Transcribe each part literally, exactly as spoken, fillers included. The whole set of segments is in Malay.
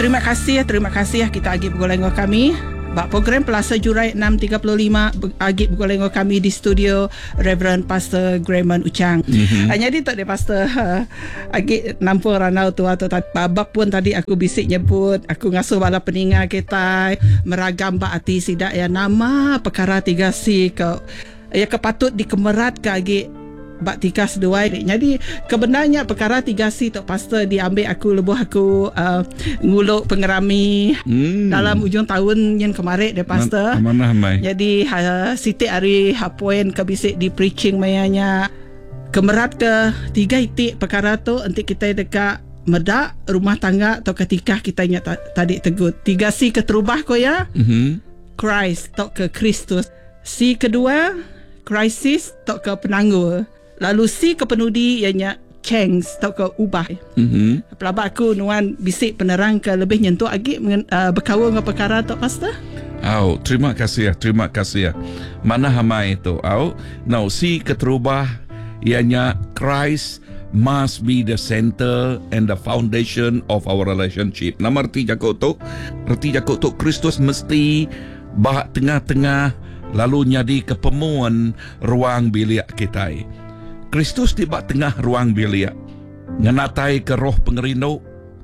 Terima kasih, terima kasih kita agi bergolenggo kami. Bak program Plaza Jurai enam tiga lima agi bergolenggo kami di studio Reverend Pastor Grayman Uchang. Mm-hmm. Hanya di tak ada pastor uh, agi nampu ranau tu atau babak pun tadi aku bisik nyebut, aku ngasuh bala peningat kita meragam bak ati sidak ya nama perkara tiga si ke ya kepatut dikemerat ke agi bak tiga sedua. Jadi kebenarnya perkara tiga si tok pastor diambil aku lebuh aku uh, nguluk pengerami hmm. dalam ujung tahun yang kemarin deh pastor. Amanah mai. Jadi uh, siti hari hapoin ke bisik di preaching mayanya kemerat ke tiga itik perkara tu nanti kita dekat medak rumah tangga atau ketika kita nya tadi tegut tiga si keterubah ko ya. Mm-hmm. Christ tok ke Kristus. Si kedua krisis tok ke penangguh. Lalu si kepenudi ianya change atau ke ubah. Mm-hmm. Pelabak aku nuan bisik penerang ke lebih nyentuh lagi uh, berkawal dengan perkara tu pastor. Au, terima kasih ya, terima kasih ya. Mana hamai itu? Au, now si keterubah ianya Christ must be the center and the foundation of our relationship. Nama erti jago tu, erti jago tu Kristus mesti bahak tengah-tengah lalu nyadi kepemuan ruang bilik kita. Kristus tiba tengah ruang bilik, ngenatai ke roh pengerino,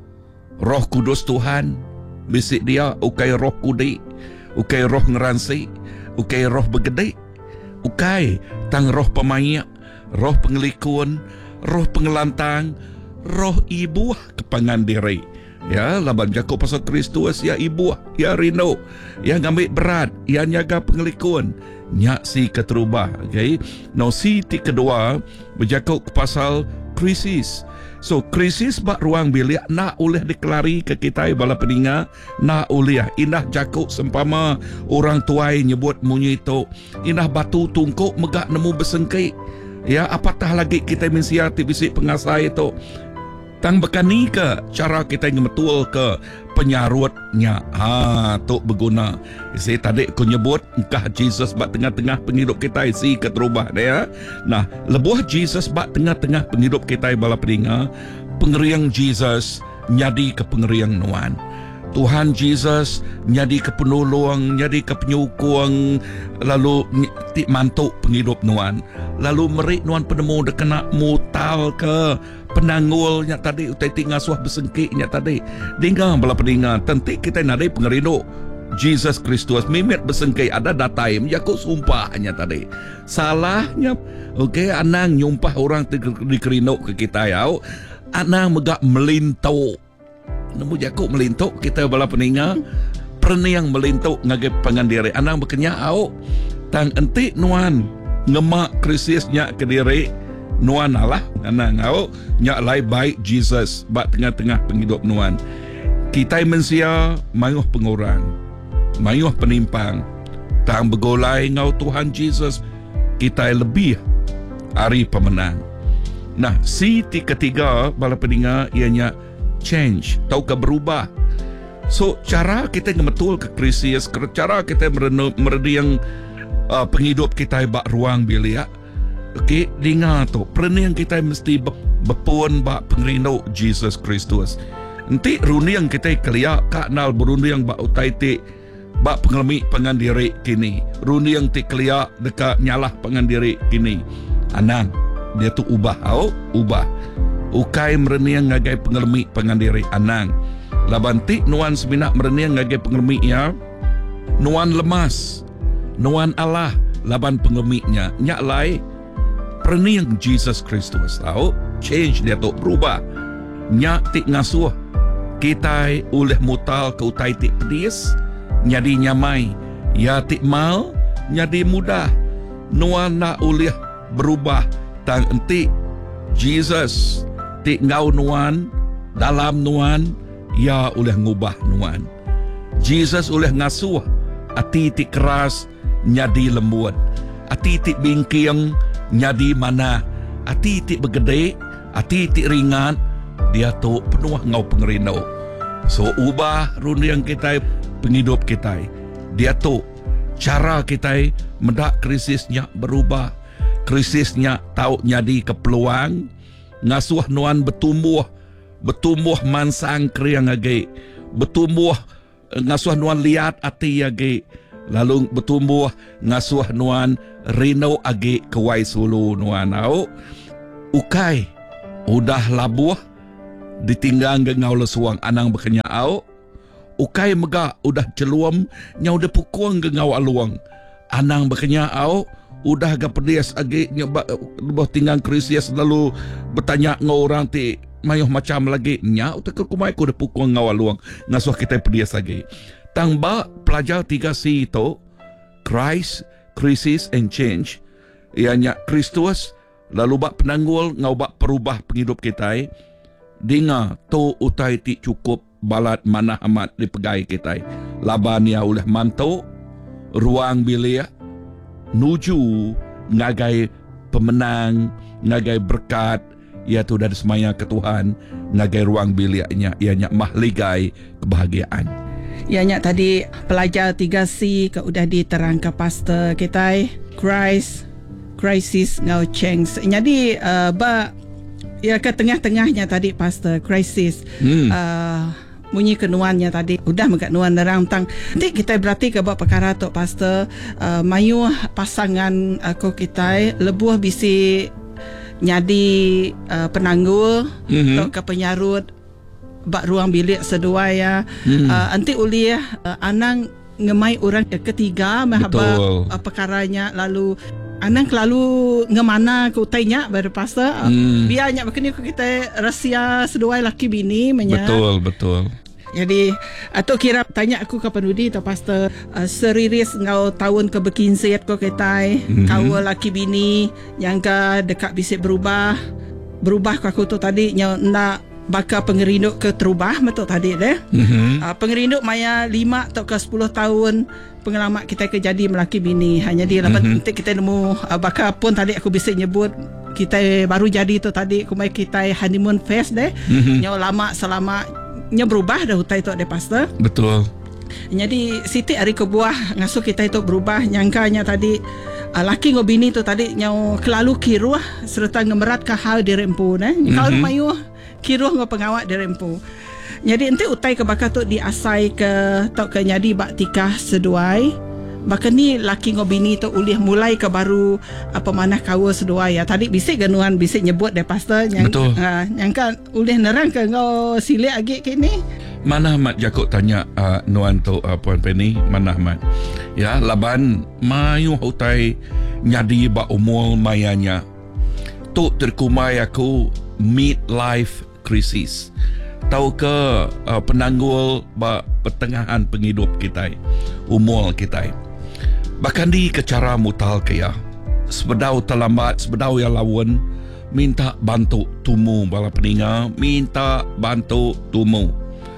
roh kudus Tuhan, bisik dia, ukai roh kudi, ukai roh ngeransi, ukai roh begede, ukai tang roh pemayak, roh pengelikuan, roh pengelantang, roh ibu kepangan diri. Ya, laban Jakob pasal Kristus, ya ibu, ya rino, ya ngambil berat, ya nyaga pengelikuan. Nyak si keterubah. Okay. Now si ti kedua berjakut pasal krisis. So krisis bak ruang bilik nak oleh dikelari ke kita bala peninga nak oleh indah jakut sempama orang tuai nyebut munyi itu indah batu tungkuk megak nemu besengkik. Ya apatah lagi kita mensiati bisik pengasai itu. Tang bekani ke cara kita ngemetul ke penyarutnya. Ha, tu berguna. Saya tadi aku nyebut engkah Jesus bak tengah-tengah penghidup kita si keterubah dia. Nah, lebuh Jesus bak tengah-tengah penghidup kita bala peninga, pengeriang Jesus nyadi ke pengeriang nuan. Tuhan Jesus nyadi ke penolong, nyadi ke penyukung, lalu tik mantuk penghidup nuan. Lalu merik nuan penemu dah kena mutal ke penanggulnya tadi utai tinggal suah besengkiknya tadi. Dengar bala peningat, tentu kita nadai pengerino Jesus Kristus mimit besengkik ada datai menjaku sumpahnya tadi. Salahnya, okey, anang nyumpah orang dikerino ke kita ya. Anang megak melintok. Nemu jakuk melintok kita bala peninga perni yang melintok ngage pangandiri anang bekenya au tang entik nuan ngemak krisisnya ke diri nuan alah anang au nyak lai baik Jesus bak tengah-tengah penghidup nuan kita mensia mayuh pengurang mayuh penimpang tang begolai ngau Tuhan Jesus kita lebih hari pemenang. Nah si ti ketiga bala peninga ianya change, tau ke berubah. So, cara kita ngemetul ke krisis, cara kita merediang uh, penghidup kita bak ruang bilik. Okay, dengar tu, perniang kita mesti berpuan bak pengerino Jesus Kristus. Nanti runiang kita keliak kaknal beruniang bak utai ti bak pengelmi pengandiri kini. Runiang ti keliak dekat nyalah pengandiri kini. Anang, dia tu ubah, au, ubah. Ukai mereniang ngagai pengelmi pengandiri anang. Labantik nuan seminak mereniang ngagai pengelmi ya. Nuan lemas. Nuan Allah laban pengelminya. Nyak lai perniang Jesus Kristus. Tahu? Change dia tu berubah. Nyak tik ngasuh. Kita uleh mutal ke utai tik pedis. Nyadi nyamai. Ya tik mal. Nyadi mudah. Nuan nak uleh berubah. Tang entik Jesus tik ngau nuan dalam nuan ya oleh ngubah nuan. Jesus oleh ngasuh ati tik keras nyadi lembut, ati tik bingking nyadi mana, ati tik begede, ati tik ringan dia tu penuh ngau pengerino. So ubah runi yang kita penghidup kita. Dia tu cara kita mendak krisisnya berubah. Krisisnya tahu nyadi ke peluang ngasuh nuan bertumbuh bertumbuh mansang kriang age bertumbuh ngasuh nuan liat ati agi, lalu bertumbuh ngasuh nuan rino agi kewai sulu nuan au ukai udah labuh ditinggang ngau lesuang anang bekenya au ukai mega udah celuam nyau de pukuang ngau aluang anang bekenya au udah agak pedias agi nyoba lebih tinggang krisias lalu bertanya ngau orang ti mayuh macam lagi nya utak kumai ku de pukuang ngau aluang ngasuh kita pedias lagi tangba pelajar tiga C itu Christ, Crisis and Change ianya Kristus lalu bak penanggul ngau bak perubah penghidup kita dinga to utai ti cukup balat mana amat dipegai kita laban ya oleh mantu ruang bilik nuju ngagai pemenang ngagai berkat iaitu dari semaya ke Tuhan ngagai ruang biliknya ianya mahligai kebahagiaan. Ianya tadi pelajar tiga C ke udah diterang ke pastor kita Christ Crisis ngau change jadi uh, ba ya ke tengah-tengahnya tadi pastor crisis hmm. uh, bunyi kenuannya tadi udah megat nuan nerang tang nanti kita berarti ke buat perkara tu pastor uh, mayu pasangan aku kita lebuh bisi nyadi uh, penanggul mm-hmm. atau ke penyarut bak ruang bilik sedua ya mm. uh, nanti uli uh, anang ngemai orang ketiga mahaba uh, perkaranya lalu anang kelalu ngemana ke utainya pada pastor hmm. biarnya makanya kita rahsia sedua laki bini menya. Betul betul. Jadi atau kira tanya aku ke penudi atau pastor uh, seriris ngau tahun ke berkinset ko kita mm-hmm. kau laki bini yang ke dekat bisa berubah berubah aku tu tadi yang nak bakal pengerinduk ke terubah betul tadi deh. Mm-hmm. Uh, pengerinduk maya lima atau ke sepuluh tahun pengalaman kita ke jadi melaki bini hanya di lepas mm-hmm. nanti kita nemu uh, bakal pun tadi aku bisa nyebut kita baru jadi tu tadi kumai kita honeymoon phase deh. Mm-hmm. Nyaw lama selama nya berubah dah utai tu ada pastor. Betul. Jadi siti hari kebuah ngasuh kita itu berubah nyangkanya tadi uh, laki ngo bini tu tadi nyaw kelalu kiruah serta ngemerat ke hal dirempu nah. Mm-hmm. Kalau mayu kiruh ngo pengawak dirempu. Jadi ente utai ke bakal tu diasai ke tok ke nyadi bak tikah seduai. Bahkan ni laki ngo bini tu ulih mulai ke baru apa mana kawa seduai ya. Tadi bisik ganuan bisik nyebut deh pastor yang uh, yang kan ulih nerang ke ngo silik agi kini. Mana Ahmad Jakub tanya uh, nuan tu uh, Puan Penny mana Ahmad. Ya laban mayu utai nyadi bak umur mayanya. Tu terkumai aku midlife crisis. Tahu ke uh, penanggul ba, pertengahan penghidup kita, umur kita. Bahkan di kecara mutal kaya, sebedau terlambat, sebedau yang lawan, minta bantu tumu bala peninga, minta bantu tumu.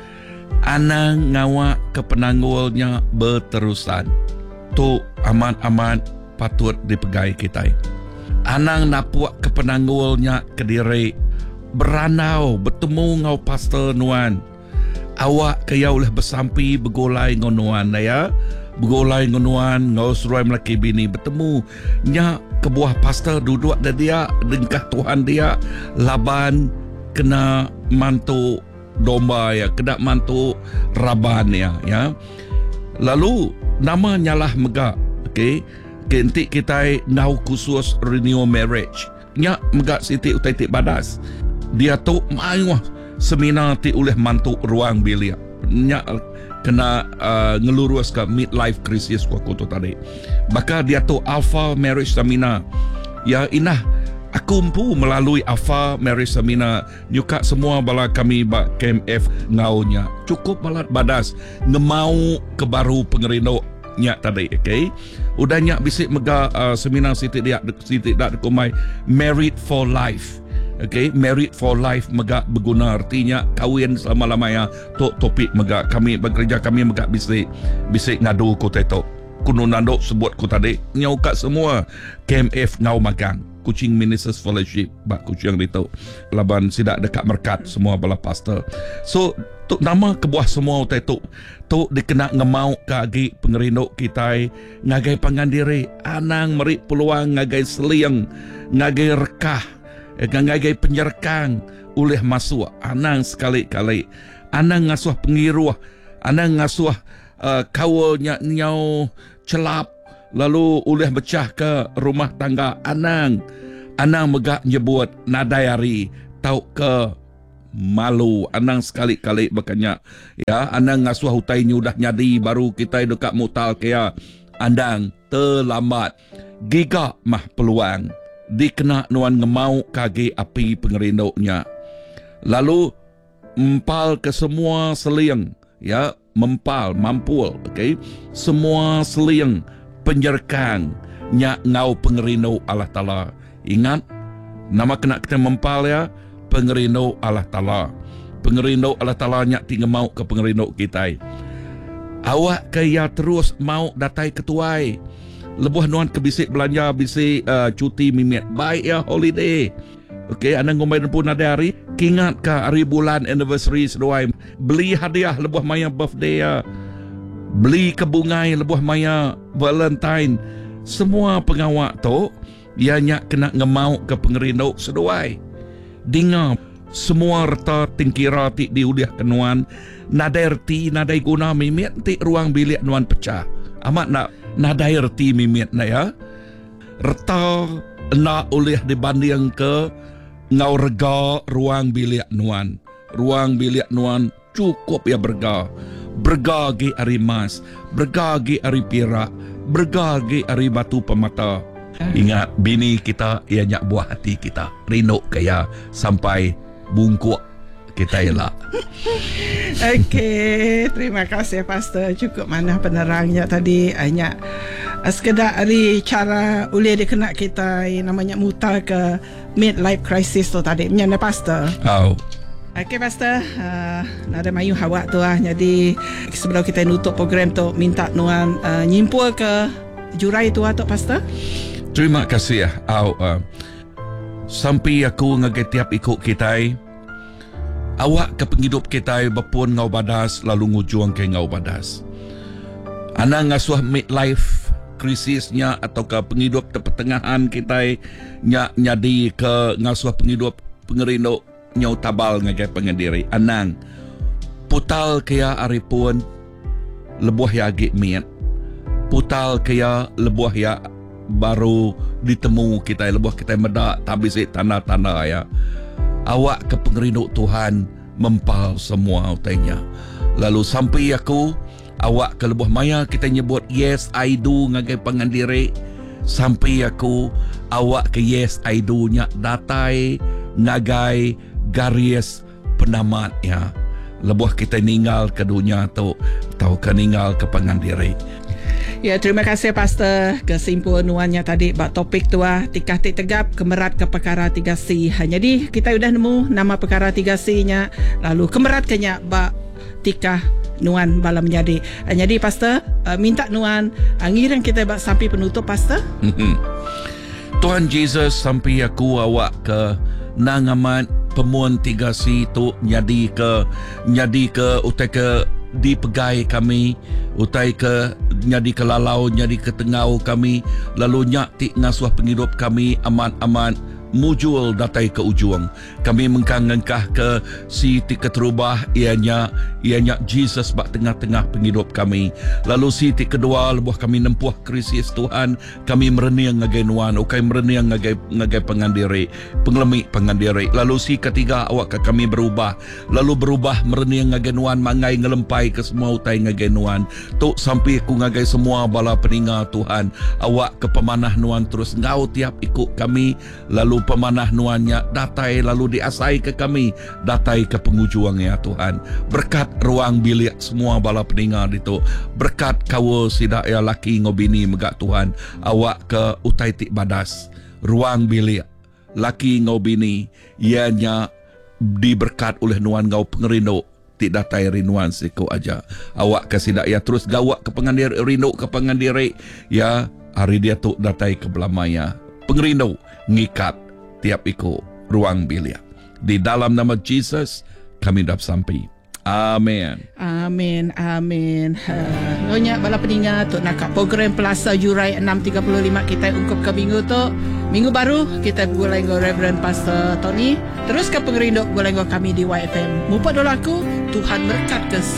Anang ngawak ke penanggulnya berterusan. Tu amat-amat patut dipegai kita. Anang napuak ke penanggulnya ke diri beranau bertemu ngau pastor nuan awak kaya oleh bersampi bergolai ngau nuan ya bergolai ngau nuan ngau suruh melaki bini bertemu nya kebuah pastor duduk dan dia dengkah Tuhan dia laban kena mantu domba ya kena mantu raban ya ya lalu nama nyalah megak okey kentik kita ngau khusus renew marriage nya megak siti utai tik badas dia tu mayu seminar ti oleh mantu ruang bilik nya kena uh, ngelurus ke midlife crisis aku tu tadi maka dia tu alpha marriage seminar ya inah aku mampu melalui alpha marriage seminar nyuka semua bala kami ba K M F ngaunya cukup balat badas ngemau ke baru pengerindo nya tadi okey udahnya bisik mega uh, seminar siti dia siti dak kumai married for life. Okay, married for life mega berguna artinya kahwin selama-lamanya tu topik mega kami bekerja kami mega bisik bisik ngadu ku tetok kuno nandok sebut ku tadi nyau kat semua K M F ngau magang Kuching Ministers Fellowship bak kucing itu laban sidak dekat merkat semua bala pastor so tu nama kebuah semua tetok tu dikena ngemau kagi pengerinduk kita ngagai pangandiri anang merik peluang ngagai seliang ngagai rekah ngagai penyerekang oleh masuk anang sekali-kali Anang ngasuh pengiruah, anang ngasuh uh, kawal nyak nyau celap, lalu uleh becah ke rumah tangga anang. Anang megak nyebut nadai hari tau ke malu. Anang sekali-kali berkanyak, ya, anang ngasuh hutai nyudah nyadi baru kita dekat mutal kaya. Andang terlambat. Giga mah peluang. Dikena nuan ngemau kage api pengerindoknya. Lalu empal ke semua seliang, ya, mempal, mampul, okey. Semua seliang penjerkang nyak ngau pengerindok Allah Ta'ala. Ingat, nama kena kita mempal ya, pengerindok Allah Ta'ala. Pengerindok Allah Ta'ala nyak tinggal mau ke pengerindok kita. Awak kaya terus mau datai ketuai. Lebuh nuan ke bisik belanja, bisik uh, cuti mimit. Baik ya, holiday. Okey, anda ngomel pun ada hari. Kingat ke hari bulan anniversary seduai. Beli hadiah lebuh maya birthday ya. Beli kebungai lebuh maya Valentine. Semua pengawak tu, ianya kena ngemau ke pengerindok seduai. Dengar semua reta tingkira ti diuliah ke nuan. Nadai reti, nadai guna mimit ti ruang bilik nuan pecah. Amat nak nadai reti mimit na ya. Reta nak uliah dibanding ke ngau rega ruang bilik nuan. Ruang bilik nuan cukup ya berga. Berga gi ari emas, berga gi ari perak, berga gi ari batu permata. Ingat, bini kita ianya buah hati kita. Rindu kaya sampai bungkuk kita elak. Okey, terima kasih Pastor. Cukup mana penerangnya tadi. Hanya sekedar dari cara boleh dikena kita namanya mutar ke midlife crisis tu tadi. Menyana Pastor. Oh. Okey Pastor, uh, ada mayu hawak tu lah. Jadi sebelum kita nutup program tu, minta nuan uh, nyimpul ke jurai tu atau Pastor? Terima kasih ya. Oh, uh, sampai aku ngagai tiap ikut kita. Awak ke penghidup kita berpun ngau badas lalu ngujuang ke ngau badas. Anang ngasuh midlife krisisnya atau ke penghidup pertengahan kita nyak nyadi ke ngasuh penghidup pengerindok nyau tabal ngagai pengendiri. Anang putal kaya aripun lebuh ya agik miat. Putal kaya lebuh ya baru ditemu kita, lebuh kita medak tabis tanda-tanda ya. Awak ke pengerinduk Tuhan mempal semua utainya. Lalu sampai aku, awak ke lebuh maya kita nyebut yes I do ngagai pengandiri. Sampai aku, awak ke yes I do nya datai ngagai garis penamatnya. Lebuh kita ninggal ke dunia tu, atau ke ninggal ke pengandiri. Ya, terima kasih Pastor kesimpulan nuannya tadi bak topik tu ah tikah tik tegap kemerat ke perkara tiga C. Jadi kita sudah nemu nama perkara tiga C nya, lalu kemerat kenya bak tikah nuan bala menjadi. Jadi Pastor uh, minta nuan angiran kita bak sampai penutup Pastor. Tuhan Yesus sampai aku awak ke nangamat pemuan tiga C tu nyadi ke nyadi ke utai ke di pegai kami, utai ke nyadi ke lalau, nyadi ke tengau kami, lalu nyak tik ngasuh penghidup kami aman-aman mujul datai ke ujung. Kami mengkangengkah ke si tik keterubah ianya ianya Jesus bak tengah-tengah penghidup kami. Lalu si tik kedua lebuh kami nempuh krisis Tuhan, kami mereniang ngagai nuan, ukai mereniang ngagai ngagai pengandiri, pengelemik pengandiri. Lalu si ketiga awak ke kami berubah, lalu berubah mereniang ngagai nuan, mangai ngelempai ke semua utai ngagai nuan. Tok sampai aku ngagai semua bala peninga Tuhan, awak ke pemanah nuan terus ngau tiap ikut kami, lalu pemanah nuannya datai lalu diasai ke kami, datai ke pengujuang ya Tuhan. Berkat ruang bilik semua bala peninga itu, berkat kawa sidak ya laki ngobini megak Tuhan, awak ke utai tik badas ruang bilik laki ngobini ianya diberkat oleh nuan ngau pengerindu tik datai rinuan siku aja. Awak ke sidak ya terus gawak ke pengandir rindu ke pengandiri ya hari dia tu datai ke belamaya pengerindu ngikat tiap ikut ruang bilik. Di dalam nama Jesus kami dah sampai. Amin. Amin. Amin. Nyonya bala peningat tu nak program Plaza Jurai enam tiga puluh lima kita ungkup ke minggu tu. Minggu baru kita gulai dengan Reverend Pastor Tony. Terus ke pengerinduk gulai dengan kami di Y F M. Mupa dulu aku Tuhan berkat ke